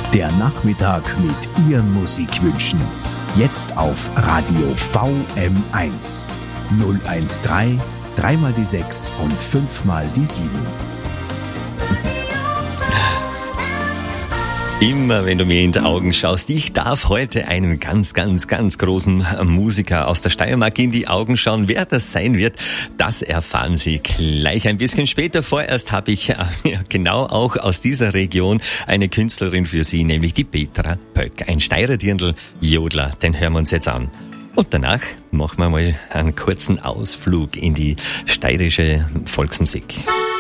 Der Nachmittag mit Ihren Musikwünschen. Jetzt auf Radio VM1. 013 3 mal die 6 und 5 mal die 7. Immer wenn du mir in die Augen schaust, ich darf heute einen ganz großen Musiker aus der Steiermark in die Augen schauen. Wer das sein wird, das erfahren Sie gleich ein bisschen später. Vorerst habe ich genau auch aus dieser Region eine Künstlerin für Sie, nämlich die Petra Pöck. Ein Steirer-Dirndl Jodler, den hören wir uns jetzt an. Und danach machen wir mal einen kurzen Ausflug in die steirische Volksmusik.